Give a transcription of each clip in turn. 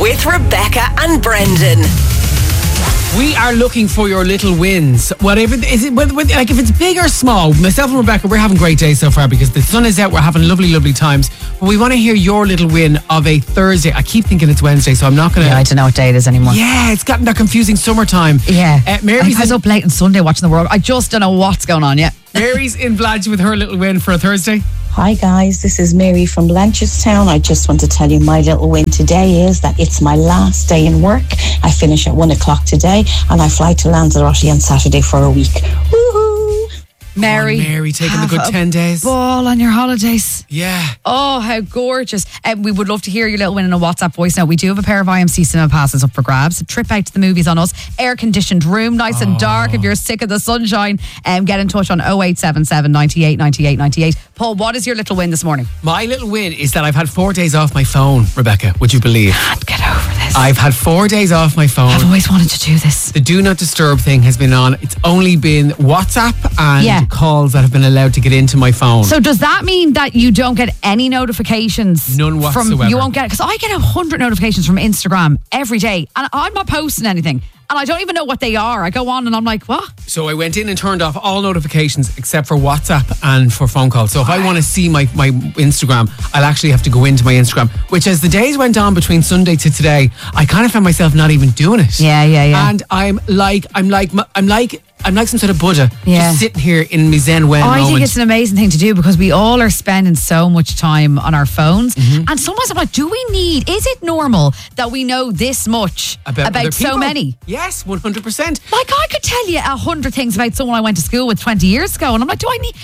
with Rebecca and Brendan. We are looking for your little wins. Whatever is it, like if it's big or small. Myself and Rebecca, we're having great days so far because the sun is out. We're having lovely, lovely times. But we want to hear your little win of a Thursday. I keep thinking it's Wednesday, so I'm not going to. Yeah, I don't know what day it is anymore. Yeah, it's gotten that confusing summertime. Yeah, I Mary's was up late on Sunday watching the World. I just don't know what's going on yet. Mary's in Blanche with her little win for a Thursday. Hi guys, this is Mary from Blanchardstown. I just want to tell you my little win today is that it's my last day in work. I finish at 1 o'clock today and I fly to Lanzarote on Saturday for a week. Woohoo! Mary, Mary taking the good 10 days. Ball on your holidays. Yeah. Oh, how gorgeous. We would love to hear your little win in a WhatsApp voice note. We do have a pair of IMC cinema passes up for grabs. A trip out to the movies on us. Air-conditioned room, nice and dark. If you're sick of the sunshine, get in touch on 0877 98 98 98. Paul, what is your little win this morning? My little win is that I've had 4 days off my phone, Rebecca. Would you believe? Can't get over this. I've had 4 days off my phone. I've always wanted to do this. The do not disturb thing has been on. It's only been WhatsApp and calls that have been allowed to get into my phone. So does that mean that you don't get any notifications? None whatsoever. You won't get, because I get 100 notifications from Instagram every day and I'm not posting anything. And I don't even know what they are. I go on and I'm like, what? So I went in and turned off all notifications except for WhatsApp and for phone calls. So if I want to see my Instagram, I'll actually have to go into my Instagram, which as the days went on between Sunday to today, I kind of found myself not even doing it. Yeah. And I'm like some sort of Buddha, just sitting here in my Zen Wen moment. I think it's an amazing thing to do because we all are spending so much time on our phones. And sometimes I'm like, is it normal that we know this much about so many? Yes, 100%. Like I could tell you 100 things about someone I went to school with 20 years ago and I'm like, do I need,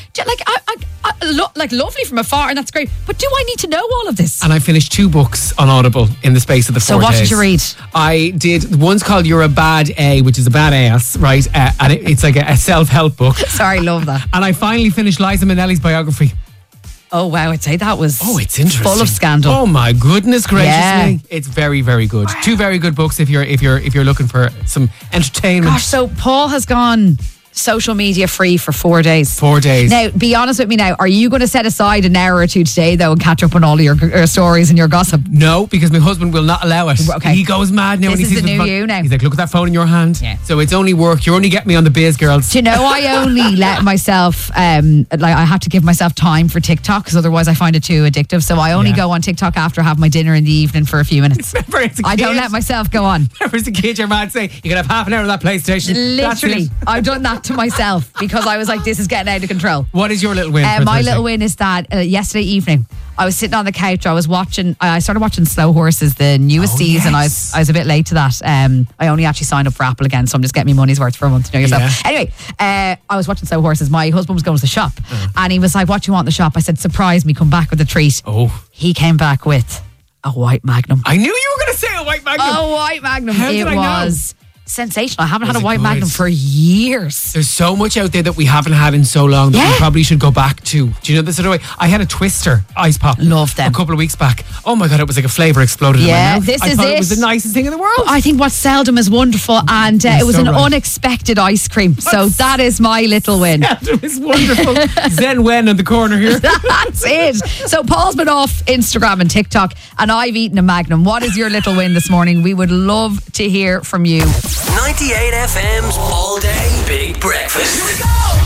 like lovely from afar and that's great, but do I need to know all of this? And I finished 2 books on Audible in the space of the 4 days. So what did you read? I did, one's called You're a Bad A, which is a bad ass, right? And it's like a self-help book. Sorry, love that. And I finally finished Liza Minnelli's biography. Oh wow, I'd say that was it's interesting. Full of scandal. Oh my goodness gracious me. It's very, very good. Wow. 2 very good books if you're looking for some entertainment. Gosh, so Paul has gone social media free for 4 days. 4 days. Now, be honest with me now. Are you going to set aside an hour or two today, though, and catch up on all of your stories and your gossip? No, because my husband will not allow it. Okay. He goes mad now. This when he is sees the new phone. you now. He's like, look at that phone in your hand. Yeah. So it's only work. You only get me on the biz, girls. Do you know, I only let myself, I have to give myself time for TikTok because otherwise I find it too addictive. So I only go on TikTok after I have my dinner in the evening for a few minutes. I don't let myself go on. Remember as a kid, your man say, you can have half an hour of that PlayStation. Literally. I've done that to myself because I was like, this is getting out of control. What is your little win? My little win is that yesterday evening, I was sitting on the couch. I started watching Slow Horses, the newest season. Yes. I was a bit late to that. I only actually signed up for Apple again, so I'm just getting my money's worth for a month. You know yourself. Yeah. Anyway, I was watching Slow Horses. My husband was going to the shop, and he was like, "What do you want in the shop?" I said, "Surprise me, come back with a treat." Oh. He came back with a white Magnum. I knew you were going to say a white Magnum. A white Magnum. How did I know? Sensational. I haven't had a white Magnum for years. There's so much out there that we haven't had in so long that we probably should go back to. Do you know this sort of way? I had a Twister ice pop. Love them. A couple of weeks back. Oh my God, it was like a flavour exploded in my mouth. This I is thought it. It was the nicest thing in the world. I think what's seldom is wonderful, and it was an unexpected ice cream. So that is my little win. Seldom is wonderful. Zen Wen in the corner here. That's it. So Paul's been off Instagram and TikTok, and I've eaten a Magnum. What is your little win this morning? We would love to hear from you. 98 FM's All Day Big Breakfast.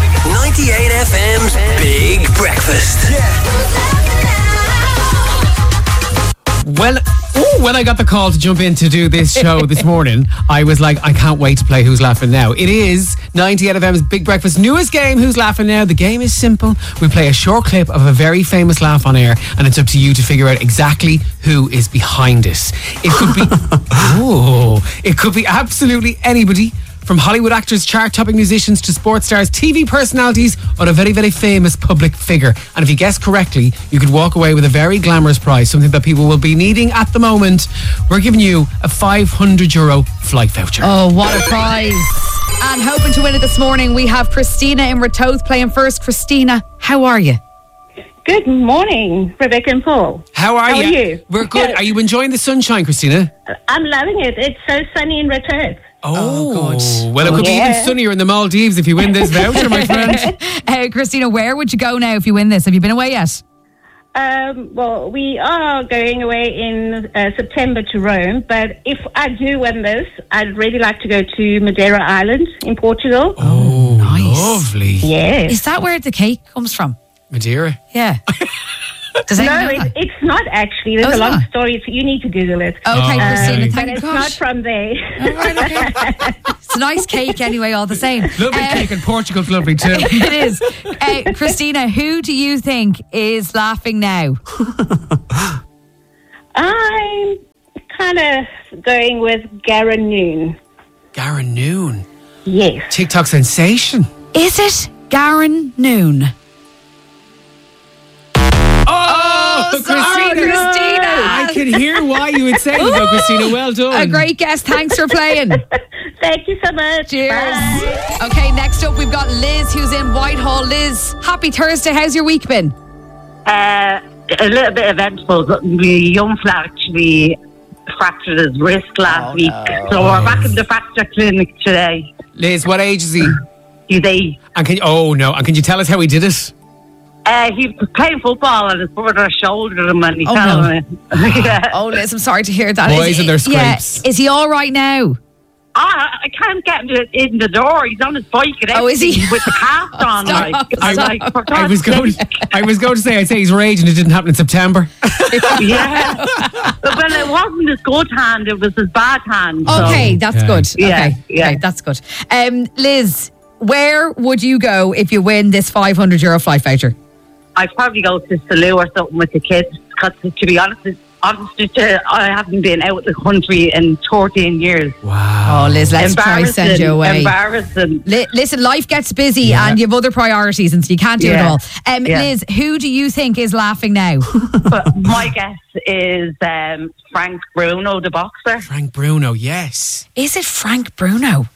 98 FM's Big Breakfast. When I got the call to jump in to do this show this morning, I was like, I can't wait to play Who's Laughing Now. It is 98 FM's Big Breakfast newest game, Who's Laughing Now. The game is simple. We play a short clip of a very famous laugh on air, and it's up to you to figure out exactly who is behind it. It could be, it could be absolutely anybody. From Hollywood actors, chart-topping musicians to sports stars, TV personalities, or a very, very famous public figure. And if you guess correctly, you could walk away with a very glamorous prize, something that people will be needing at the moment. We're giving you a €500 flight voucher. Oh, what a prize. And hoping to win it this morning, we have Christina in Ratoath playing first. Christina, how are you? Good morning, Rebecca and Paul. How are you? We're good. Are you enjoying the sunshine, Christina? I'm loving it. It's so sunny in Ratoath. Oh, good. Well, it could be even sunnier in the Maldives if you win this voucher, my friend. Christina, where would you go now if you win this? Have you been away yet? Well, we are going away in September to Rome, but if I do win this, I'd really like to go to Madeira Island in Portugal. Oh, nice. lovely. Yes. Is that where the cake comes from? Madeira. Yeah. Does anyone know that? It's not actually. There's Oh, a it's long not? story. You need to Google it. Okay, Christina, But thank it's not gosh. from there. All right, okay. It's a nice cake anyway, all the same. Lovely cake in Portugal's lovely too. It is. Christina, who do you think is laughing now? I'm kind of going with Garen Noon. Garen Noon. Yes. TikTok sensation. Is it Garen Noon? Oh, sorry, Christina. I can hear why you would say that, Christina. Well done. A great guest. Thanks for playing. Thank you so much. Cheers. Bye. Okay, next up we've got Liz who's in Whitehall. Liz, happy Thursday. How's your week been? A little bit eventful. The young fella actually fractured his wrist last week. So we're back in the fracture clinic today. Liz, what age is he? He's 8. And can you tell us how he did it? He was playing football and his brother shouldered him and he Oh, fell no. on it. Yeah. Oh, Liz, I'm sorry to hear that. Boys and their Yeah, scrapes. is he all right now? I can't get him in the door. He's on his bike and Oh, is he? everything with the cast on. Stop, Like, stop. I'm like, for I was God's going to say I'd say he's rage and it didn't happen in September. sake. Yeah. But it wasn't his good hand, it was his bad hand. so- Okay, that's Okay. good. Yeah, Okay, yeah. okay, that's good. Liz, where would you go if you win this €500 flight voucher? I'd probably go to Salou or something with the kids. Because to be honest, I haven't been out of the country in 13 years. Wow. Oh, Liz, let's try send you away. Embarrassing. Listen, life gets busy and you have other priorities and so you can't do it Yeah. all. Yeah. Liz, who do you think is laughing now? But my guess is Frank Bruno, the boxer. Frank Bruno, yes. Is it Frank Bruno?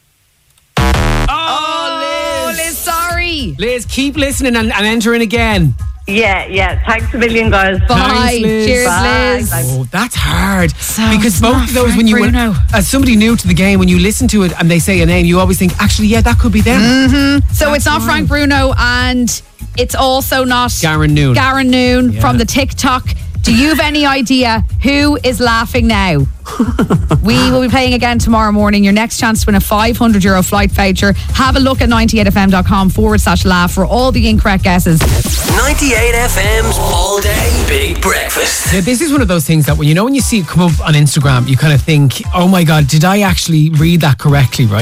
Oh, Liz, sorry. Liz, keep listening and enter in again. Yeah. Thanks a million, guys. Bye. Thanks, Liz. Cheers, Bye. Liz. Bye. Oh, that's hard. So because it's both not of those, Frank when you Bruno. as somebody new to the game, when you listen to it and they say a name, you always think, actually, yeah, that could be them. So it's not Frank Bruno and it's also not Garen Noon. Garen Noon Yeah. from the TikTok. Do you have any idea who is laughing now? We will be playing again tomorrow morning. Your next chance to win a €500 flight voucher. Have a look at 98fm.com/laugh for all the incorrect guesses. 98 FM's All Day Big Breakfast. Yeah, this is one of those things that when you see it come up on Instagram, you kind of think, oh my God, did I actually read that correctly, right?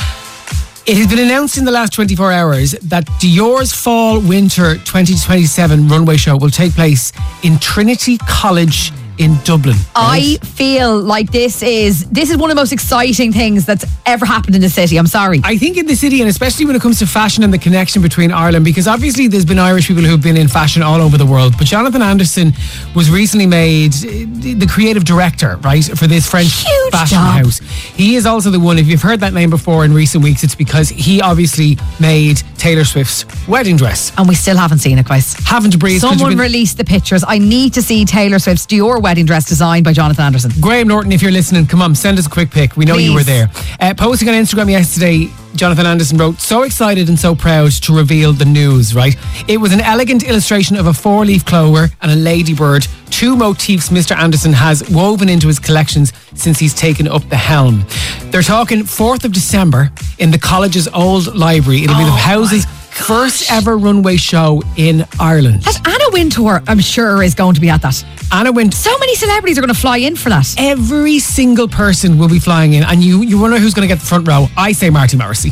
It has been announced in the last 24 hours that Dior's Fall Winter 2027 runway show will take place in Trinity College in Dublin. I feel like this is one of the most exciting things that's ever happened in the city. I'm sorry. I think in the city, and especially when it comes to fashion and the connection between Ireland, because obviously there's been Irish people who've been in fashion all over the world, but Jonathan Anderson was recently made the creative director, right, for this French Huge fashion job. house. He is also the one, if you've heard that name before in recent weeks, it's because he obviously made Taylor Swift's wedding dress. And we still haven't seen it, guys. Haven't breathed. could you Someone been- released the pictures. I need to see Taylor Swift's Dior wedding dress designed by Jonathan Anderson. Graham Norton, if you're listening, come on, send us a quick pic. We know you Please. were there. Posting on Instagram yesterday, Jonathan Anderson wrote, so excited and so proud to reveal the news, right? It was an elegant illustration of a 4-leaf clover and a ladybird, 2 motifs Mr. Anderson has woven into his collections since he's taken up the helm. They're talking 4th of December in the college's old library. It'll be the house's first ever runway show in Ireland. And Anna Wintour, I'm sure, is going to be at that. Anna went. So many celebrities are going to fly in for that. Every single person will be flying in, and you wonder who's going to get the front row. I say Marty Morrissey.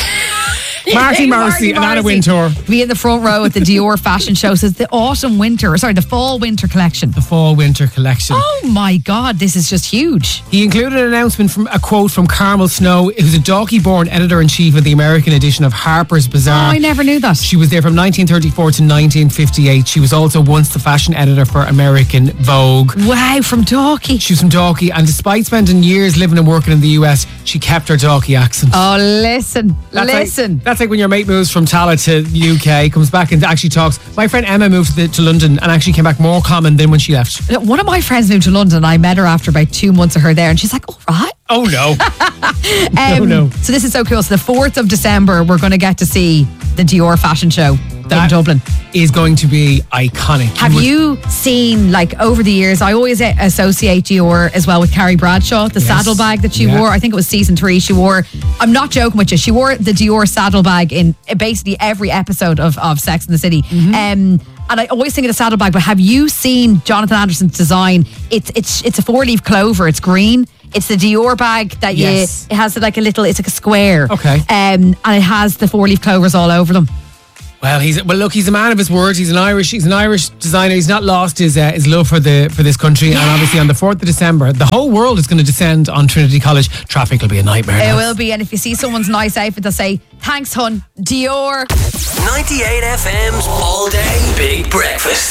Marty Morrissey and Anna Wintour. Be in the front row at the Dior fashion show. So it's the the fall-winter collection. The fall-winter collection. Oh my God, this is just huge. He included an announcement from a quote from Carmel Snow, who's a Dalkey-born editor-in-chief of the American edition of Harper's Bazaar. Oh, I never knew that. She was there from 1934 to 1958. She was also once the fashion editor for American Vogue. Wow, from Dalkey. She was from Dalkey, and despite spending years living and working in the US, she kept her Dalkey accent. Oh, listen. That's like when your mate moves from Tala to UK, comes back and actually talks. My friend Emma moved to London and actually came back more common than when she left. One of my friends moved to London. I met her after about 2 months of her there, and she's like, "All right." Oh no. Oh no. So this is so cool. So the 4th of December, we're going to get to see the Dior fashion show. That Dublin. is going to be iconic. Have you seen, like, over the years, I always associate Dior as well with Carrie Bradshaw, the saddlebag that she wore. I think it was season 3. She wore, I'm not joking with you, she wore the Dior saddlebag in basically every episode of Sex and the City. And I always think of the saddlebag, but have you seen Jonathan Anderson's design? It's a 4-leaf clover. It's green. It's the Dior bag that it has like a little, it's like a square. Okay. And it has the 4-leaf clovers all over them. Well, look, he's a man of his words. He's an Irish designer. He's not lost his love for this country. And obviously on the 4th of December, the whole world is going to descend on Trinity College. Traffic will be a nightmare. It will be. And if you see someone's nice outfit, they'll say, thanks, hun, Dior. 98 FM's All Day Big Breakfast.